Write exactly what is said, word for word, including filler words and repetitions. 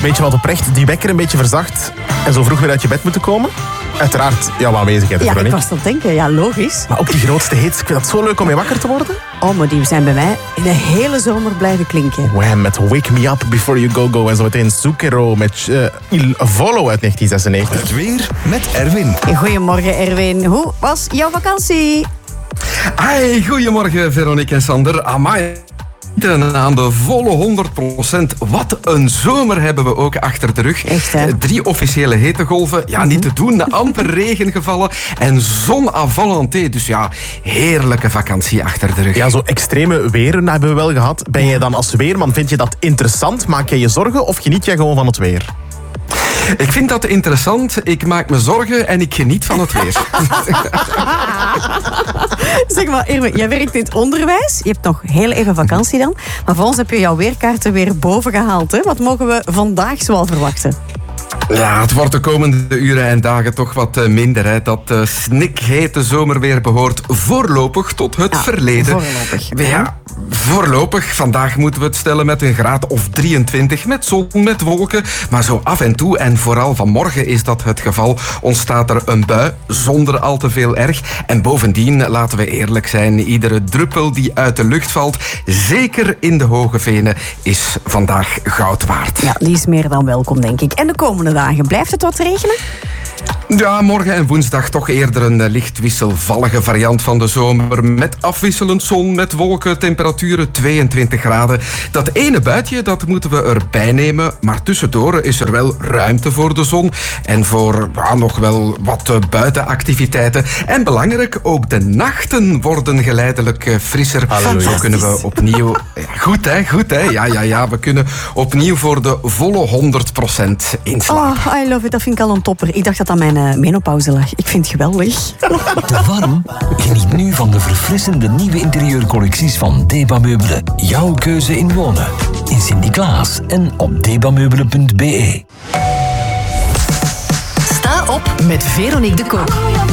Weet je wat oprecht die wekker een beetje verzacht en zo vroeg weer uit je bed moeten komen? Uiteraard jouw aanwezigheid. Ja, Veronique. ik was te denken. Ja, logisch. Maar ook die grootste hits. Ik vind het zo leuk om mee wakker te worden. Oh, maar die zijn bij mij de hele zomer blijven klinken. Wham met Wake Me Up Before You Go Go. En zo meteen Zucchero met uh, Il Volo uit negentien zesennegentig. Het weer met Erwin. Goedemorgen, Erwin. Hoe was jouw vakantie? Hey, goedemorgen Veronique en Sander. Amai. Aan de volle honderd procent. Wat een zomer hebben we ook achter de rug. Echt, hè? Drie officiële hittegolven. Ja, niet te doen. Amper regen gevallen. En zon à volonté. Dus ja, heerlijke vakantie achter de rug. Ja, zo extreme weren hebben we wel gehad. Ben jij dan als weerman, vind je dat interessant? Maak jij je zorgen of geniet jij gewoon van het weer? Ik vind dat interessant. Ik maak me zorgen en ik geniet van het weer. Zeg maar, Erwin, jij werkt in het onderwijs. Je hebt nog heel even vakantie dan. Maar voor ons heb je jouw weerkaarten weer boven gehaald. Hè? Wat mogen we vandaag zoal verwachten? Ja, het wordt de komende uren en dagen toch wat minder. Hè. Dat uh, snikhete zomerweer behoort voorlopig tot het ja, verleden. Voorlopig. Ja, voorlopig. Vandaag moeten we het stellen met een graad of drieëntwintig. Met zon, met wolken. Maar zo af en toe, en vooral vanmorgen is dat het geval, ontstaat er een bui zonder al te veel erg. En bovendien, laten we eerlijk zijn, iedere druppel die uit de lucht valt, zeker in de Hoge Venen, is vandaag goud waard. Ja, die is meer dan welkom, denk ik. En de komende dagen, blijft het wat regenen? Ja, morgen en woensdag toch eerder een licht wisselvallige variant van de zomer. Met afwisselend zon, met wolken, temperaturen tweeëntwintig graden. Dat ene buitje, dat moeten we erbij nemen. Maar tussendoor is er wel ruimte voor de zon. En voor ja, nog wel wat uh, buitenactiviteiten. En belangrijk, ook de nachten worden geleidelijk uh, frisser. Halleluja. Zo kunnen we opnieuw... Goed, hè? Goed, hè? Ja, ja, ja. We kunnen opnieuw voor de volle honderd procent inslaan. Oh, I love it. Dat vind ik al een topper. Ik dacht dat dat mijn uh, menopauze lag. Ik vind het geweldig. Te warm? Geniet nu van de verfrissende nieuwe interieurcollecties van Deba Meubelen. Jouw keuze in wonen. In Sint-Niklaas en op debameubelen punt be. Sta op met Veronique de Kock.